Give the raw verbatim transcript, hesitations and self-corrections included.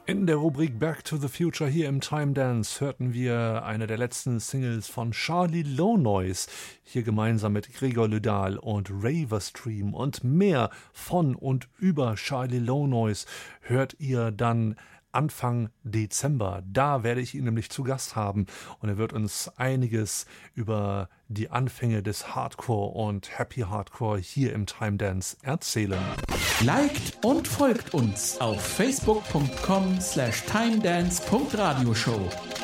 In der Rubrik Back to the Future hier im Time Dance hörten wir eine der letzten Singles von Charlie Low Noise, hier gemeinsam mit Gregor Lydal und Raverstream, und mehr von und über Charlie Low Noise hört ihr dann Anfang Dezember. Da werde ich ihn nämlich zu Gast haben und er wird uns einiges über die Anfänge des Hardcore und Happy Hardcore hier im Time Dance erzählen. Liked und folgt uns auf facebook punkt com slash timedance punkt radioshow.